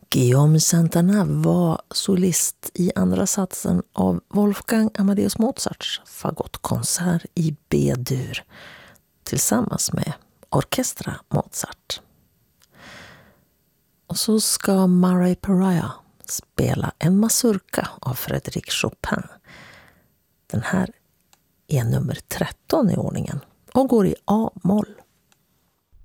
Guillaume Santana var solist i andra satsen av Wolfgang Amadeus Mozarts fagottkonsert i B-dur tillsammans med Orkestra Mozart. Och så ska Murray Pariah spela en mazurka av Frédéric Chopin. Den här är nummer 13 i ordningen och går i A-moll.